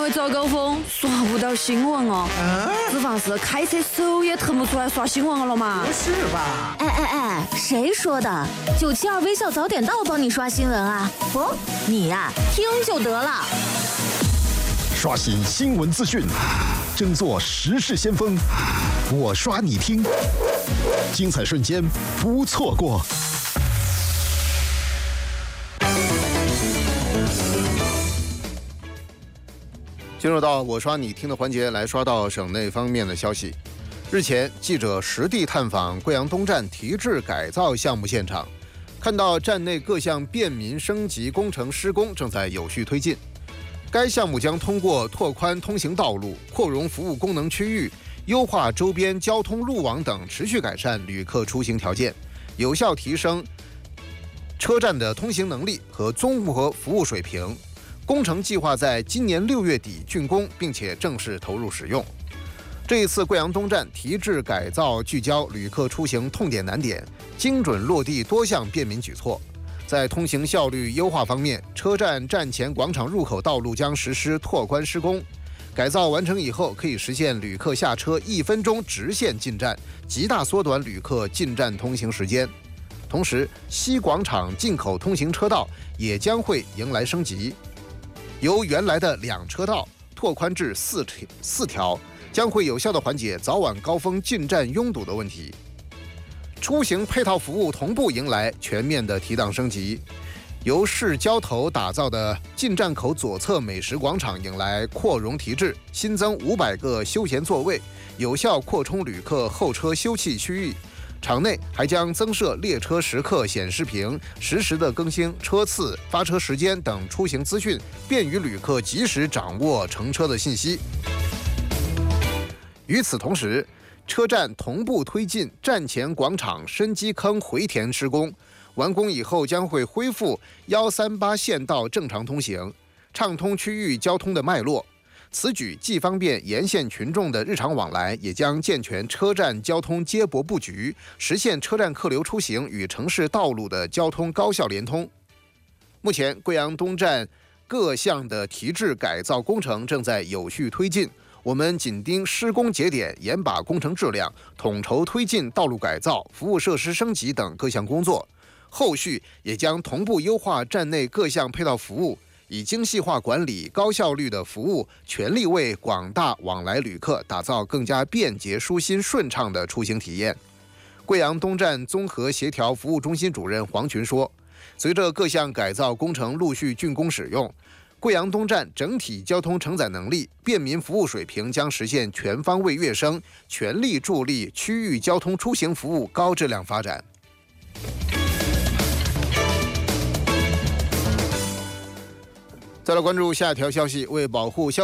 为早高峰刷不到新闻哦。脂肪是开车手也腾不出来刷新闻了嘛？ 不是吧？ 哎，谁说的？972微笑早点到帮你刷新闻啊！不，你呀、听就得了。 刷新新闻资讯，争做时事先锋。我刷你听，精彩瞬间不错过。 进入到我刷你听的环节，来刷到省内方面的消息。日前，记者实地探访贵阳东站提质改造项目现场，看到站内各项便民升级工程施工正在有序推进。该项目将通过拓宽通行道路、扩容服务功能区域、优化周边交通路网等，持续改善旅客出行条件，有效提升车站的通行能力和综合服务水平。工程计划在今年6月底竣工，并且正式投入使用。这一次贵阳东站提质改造聚焦旅客出行痛点难点，精准落地多项便民举措。在通行效率优化方面，车站站前广场入口道路将实施拓宽施工。改造完成以后，可以实现旅客下车1分钟直线进站，极大缩短旅客进站通行时间。同时，西广场进口通行车道也将会迎来升级，由原来的2车道拓宽至4条，将会有效地缓解早晚高峰进站拥堵的问题。出行配套服务同步迎来全面的提档升级，由市交投打造的进站口左侧美食广场迎来扩容提质，新增500个休闲座位，有效扩充旅客候车休憩区域。场内还将增设列车时刻显示屏，实时的更新车次、发车时间等出行资讯，便于旅客及时掌握乘车的信息。与此同时，车站同步推进站前广场深基坑回填施工，完工以后将会恢复138线道正常通行，畅通区域交通的脉络。此举既方便沿线群众的日常往来，也将健全车站交通接驳布局，实现车站客流出行与城市道路的交通高效联通。目前，贵阳东站各项的提质改造工程正在有序推进，我们紧盯施工节点，严把工程质量，统筹推进道路改造、服务设施升级等各项工作。后续也将同步优化站内各项配套服务，以精细化管理、高效率的服务，全力为广大往来旅客打造更加便捷、舒心、顺畅的出行体验。贵阳东站综合协调服务中心主任黄群说，随着各项改造工程陆续竣工使用，贵阳东站整体交通承载能力、便民服务水平将实现全方位跃升，全力助力区域交通出行服务高质量发展。再来关注下一条消息，为保护消